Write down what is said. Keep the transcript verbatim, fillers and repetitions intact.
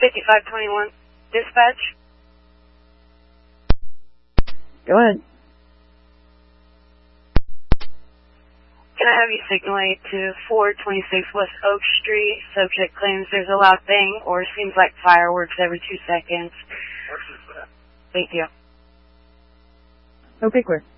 fifty-five twenty-one, dispatch. Go ahead. Can I have you signalate to four twenty-six West Oak Street? Subject claims there's a loud bang or seems like fireworks every two seconds. Thank you. Okay, clear.